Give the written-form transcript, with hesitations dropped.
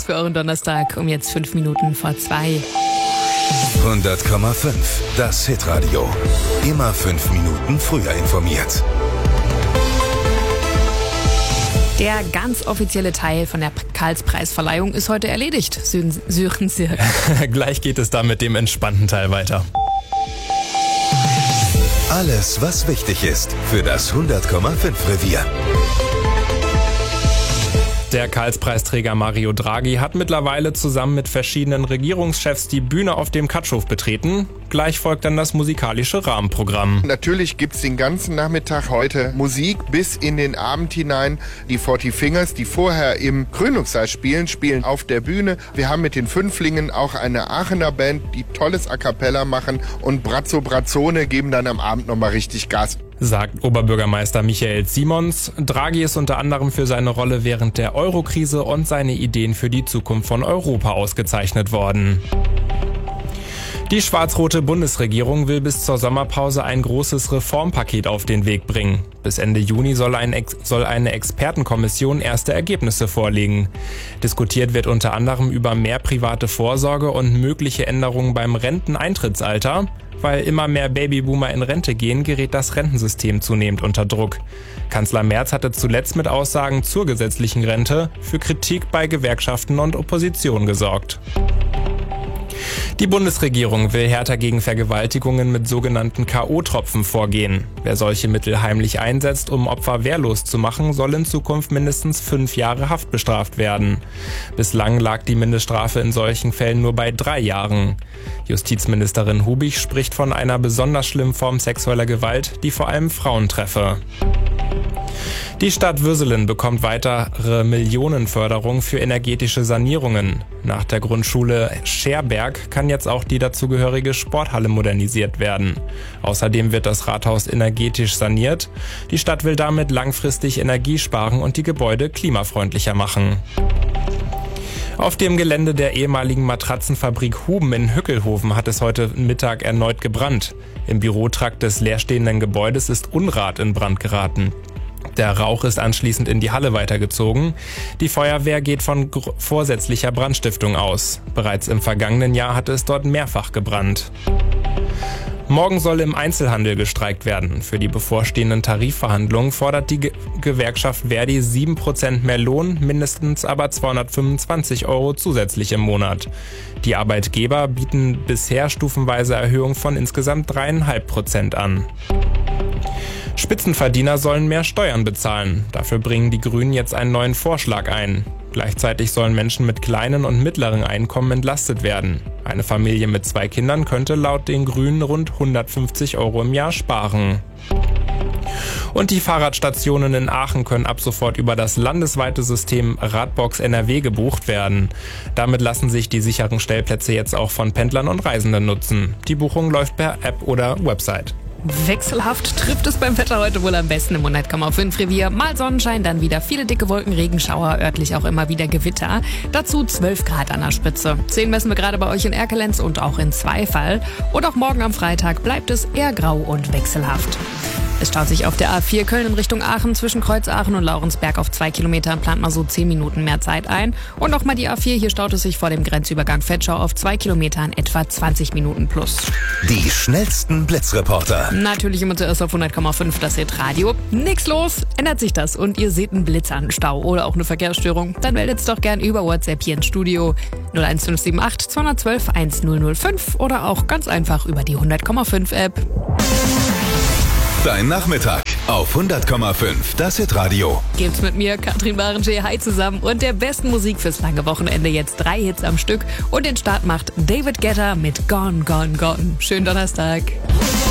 los für euren Donnerstag um jetzt 5 Minuten vor 2. 100,5. Das Hitradio. Immer 5 Minuten früher informiert. Der ganz offizielle Teil von der Karlspreisverleihung ist heute erledigt. Sören Sirk. Gleich geht es da mit dem entspannten Teil weiter. Alles, was wichtig ist für das 100,5 Revier. Der Karlspreisträger Mario Draghi hat mittlerweile zusammen mit verschiedenen Regierungschefs die Bühne auf dem Katschhof betreten. Gleich folgt dann das musikalische Rahmenprogramm. Natürlich gibt's den ganzen Nachmittag heute Musik bis in den Abend hinein. Die 40 Fingers, die vorher im Krönungssaal spielen auf der Bühne. Wir haben mit den Fünflingen auch eine Aachener Band, die tolles A Cappella machen. Und Brazzo Brazzone geben dann am Abend nochmal richtig Gas. Sagt Oberbürgermeister Michael Simons. Draghi ist unter anderem für seine Rolle während der Euro-Krise und seine Ideen für die Zukunft von Europa ausgezeichnet worden. Die schwarz-rote Bundesregierung will bis zur Sommerpause ein großes Reformpaket auf den Weg bringen. Bis Ende Juni soll eine Expertenkommission erste Ergebnisse vorlegen. Diskutiert wird unter anderem über mehr private Vorsorge und mögliche Änderungen beim Renteneintrittsalter. Weil immer mehr Babyboomer in Rente gehen, gerät das Rentensystem zunehmend unter Druck. Kanzler Merz hatte zuletzt mit Aussagen zur gesetzlichen Rente für Kritik bei Gewerkschaften und Opposition gesorgt. Die Bundesregierung will härter gegen Vergewaltigungen mit sogenannten K.O.-Tropfen vorgehen. Wer solche Mittel heimlich einsetzt, um Opfer wehrlos zu machen, soll in Zukunft mindestens 5 Jahre Haft bestraft werden. Bislang lag die Mindeststrafe in solchen Fällen nur bei 3 Jahren. Justizministerin Hubig spricht von einer besonders schlimmen Form sexueller Gewalt, die vor allem Frauen treffe. Die Stadt Würselen bekommt weitere Millionenförderung für energetische Sanierungen. Nach der Grundschule Scherberg kann jetzt auch die dazugehörige Sporthalle modernisiert werden. Außerdem wird das Rathaus energetisch saniert. Die Stadt will damit langfristig Energie sparen und die Gebäude klimafreundlicher machen. Auf dem Gelände der ehemaligen Matratzenfabrik Huben in Hückelhoven hat es heute Mittag erneut gebrannt. Im Bürotrakt des leerstehenden Gebäudes ist Unrat in Brand geraten. Der Rauch ist anschließend in die Halle weitergezogen. Die Feuerwehr geht von vorsätzlicher Brandstiftung aus. Bereits im vergangenen Jahr hatte es dort mehrfach gebrannt. Morgen soll im Einzelhandel gestreikt werden. Für die bevorstehenden Tarifverhandlungen fordert die Gewerkschaft Verdi 7% mehr Lohn, mindestens aber 225 € zusätzlich im Monat. Die Arbeitgeber bieten bisher stufenweise Erhöhungen von insgesamt 3,5% an. Spitzenverdiener sollen mehr Steuern bezahlen. Dafür bringen die Grünen jetzt einen neuen Vorschlag ein. Gleichzeitig sollen Menschen mit kleinen und mittleren Einkommen entlastet werden. Eine Familie mit 2 Kindern könnte laut den Grünen rund 150 € im Jahr sparen. Und die Fahrradstationen in Aachen können ab sofort über das landesweite System Radbox NRW gebucht werden. Damit lassen sich die sicheren Stellplätze jetzt auch von Pendlern und Reisenden nutzen. Die Buchung läuft per App oder Website. Wechselhaft trifft es beim Wetter heute wohl am besten im 100,5 Revier. Mal Sonnenschein, dann wieder viele dicke Wolken, Regenschauer, örtlich auch immer wieder Gewitter. Dazu 12 Grad an der Spitze. 10 messen wir gerade bei euch in Erkelenz und auch in Zweifall. Und auch morgen am Freitag bleibt es eher grau und wechselhaft. Es staut sich auf der A4 Köln in Richtung Aachen zwischen Kreuzaachen und Laurensberg auf 2 Kilometern, plant mal so 10 Minuten mehr Zeit ein. Und nochmal die A4, hier staut es sich vor dem Grenzübergang Vetschau auf 2 Kilometern etwa 20 Minuten plus. Die schnellsten Blitzreporter. Natürlich immer zuerst auf 100,5 das Hitradio. Nix los, ändert sich das und ihr seht einen Blitzer, einen Stau oder auch eine Verkehrsstörung, dann meldet's doch gern über WhatsApp hier ins Studio 01578 212 1005 oder auch ganz einfach über die 100,5 App. Dein Nachmittag auf 100,5 das Hitradio. Gibt's mit mir, Katrin Barenscher, hi zusammen und der besten Musik fürs lange Wochenende. Jetzt 3 Hits am Stück und den Start macht David Guetta mit Gone, Gone, Gone. Schönen Donnerstag.